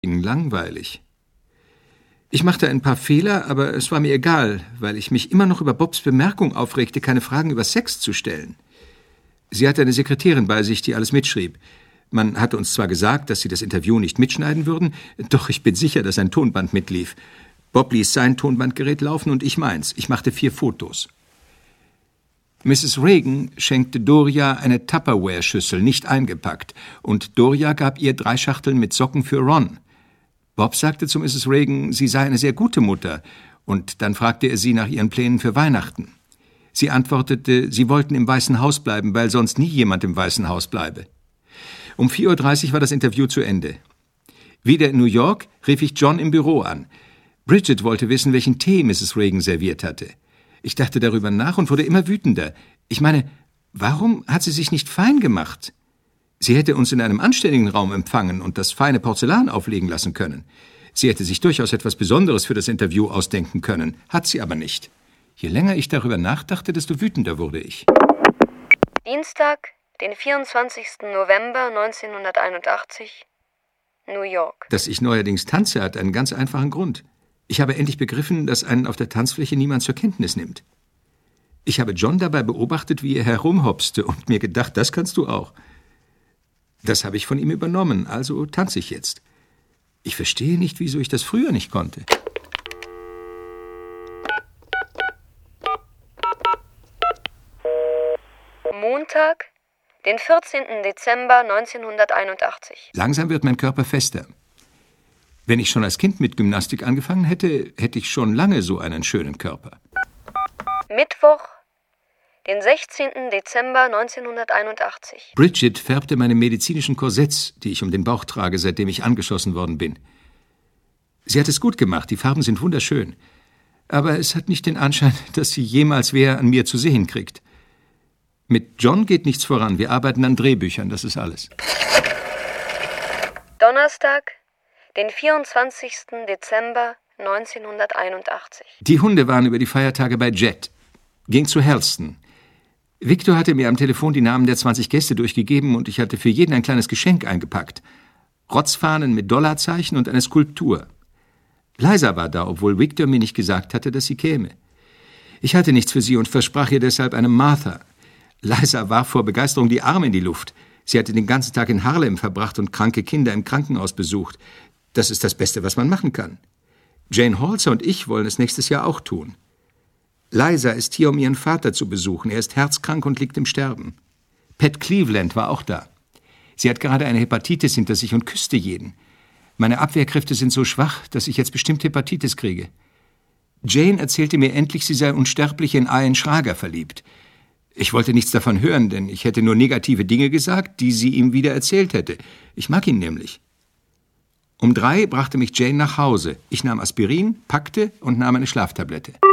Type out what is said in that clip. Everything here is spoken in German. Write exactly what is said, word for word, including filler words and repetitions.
Langweilig. Ich machte ein paar Fehler, aber es war mir egal, weil ich mich immer noch über Bobs Bemerkung aufregte, keine Fragen über Sex zu stellen. Sie hatte eine Sekretärin bei sich, die alles mitschrieb. Man hatte uns zwar gesagt, dass sie das Interview nicht mitschneiden würden, doch ich bin sicher, dass ein Tonband mitlief. Bob ließ sein Tonbandgerät laufen und ich meins. Ich machte vier Fotos. Misses Reagan schenkte Doria eine Tupperware-Schüssel, nicht eingepackt, und Doria gab ihr drei Schachteln mit Socken für Ron. Bob sagte zu Misses Reagan, sie sei eine sehr gute Mutter, und dann fragte er sie nach ihren Plänen für Weihnachten. Sie antwortete, sie wollten im Weißen Haus bleiben, weil sonst nie jemand im Weißen Haus bleibe. Um vier Uhr dreißig war das Interview zu Ende. Wieder in New York rief ich John im Büro an. Bridget wollte wissen, welchen Tee Misses Reagan serviert hatte. Ich dachte darüber nach und wurde immer wütender. Ich meine, warum hat sie sich nicht fein gemacht? Sie hätte uns in einem anständigen Raum empfangen und das feine Porzellan auflegen lassen können. Sie hätte sich durchaus etwas Besonderes für das Interview ausdenken können, hat sie aber nicht. Je länger ich darüber nachdachte, desto wütender wurde ich. Dienstag, den vierundzwanzigsten November neunzehnhunderteinundachtzig, New York. Dass ich neuerdings tanze, hat einen ganz einfachen Grund. Ich habe endlich begriffen, dass einen auf der Tanzfläche niemand zur Kenntnis nimmt. Ich habe John dabei beobachtet, wie er herumhopste und mir gedacht, das kannst du auch. Das habe ich von ihm übernommen, also tanze ich jetzt. Ich verstehe nicht, wieso ich das früher nicht konnte. Montag, den vierzehnten Dezember neunzehnhunderteinundachtzig. Langsam wird mein Körper fester. Wenn ich schon als Kind mit Gymnastik angefangen hätte, hätte ich schon lange so einen schönen Körper. Mittwoch, den sechzehnten Dezember neunzehnhunderteinundachtzig. Bridget färbte meine medizinischen Korsetts, die ich um den Bauch trage, seitdem ich angeschossen worden bin. Sie hat es gut gemacht, die Farben sind wunderschön. Aber es hat nicht den Anschein, dass sie jemals wer an mir zu sehen kriegt. Mit John geht nichts voran, wir arbeiten an Drehbüchern, das ist alles. Donnerstag, den vierundzwanzigsten Dezember neunzehnhunderteinundachtzig. Die Hunde waren über die Feiertage bei Jet. Ging zu Helston. Victor hatte mir am Telefon die Namen der zwanzig Gäste durchgegeben und ich hatte für jeden ein kleines Geschenk eingepackt. Rotzfahnen mit Dollarzeichen und eine Skulptur. Liza war da, obwohl Victor mir nicht gesagt hatte, dass sie käme. Ich hatte nichts für sie und versprach ihr deshalb eine Martha. Liza warf vor Begeisterung die Arme in die Luft. Sie hatte den ganzen Tag in Harlem verbracht und kranke Kinder im Krankenhaus besucht. Das ist das Beste, was man machen kann. Jane Halser und ich wollen es nächstes Jahr auch tun. Liza ist hier, um ihren Vater zu besuchen. Er ist herzkrank und liegt im Sterben. Pat Cleveland war auch da. Sie hat gerade eine Hepatitis hinter sich und küsste jeden. Meine Abwehrkräfte sind so schwach, dass ich jetzt bestimmt Hepatitis kriege. Jane erzählte mir endlich, sie sei unsterblich in Ian Schrager verliebt. Ich wollte nichts davon hören, denn ich hätte nur negative Dinge gesagt, die sie ihm wieder erzählt hätte. Ich mag ihn nämlich. Um drei brachte mich Jane nach Hause. Ich nahm Aspirin, packte und nahm eine Schlaftablette.